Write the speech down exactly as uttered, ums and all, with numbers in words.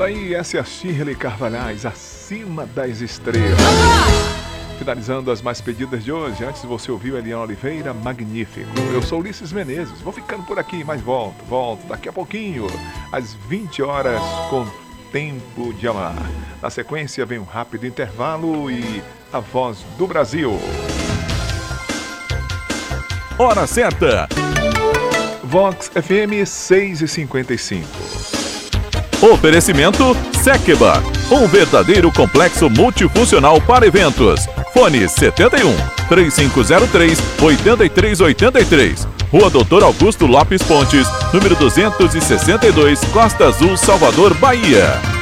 Daí essa é a Shirley Carvalhais, Acima das Estrelas. Finalizando as mais pedidas de hoje, antes você ouviu Eliana Oliveira, Magnífico. Eu sou Ulisses Menezes, vou ficando por aqui, mas volto, volto daqui a pouquinho, às vinte horas, com Tempo de Amar. Na sequência vem um rápido intervalo e a Voz do Brasil. Hora certa. Vox F M seis e cinquenta e cinco. Oferecimento Sekba, um verdadeiro complexo multifuncional para eventos. Fone setenta e um, três cinco zero três, oito três oito três. Rua Doutor Augusto Lopes Pontes, número duzentos e sessenta e dois, Costa Azul, Salvador, Bahia.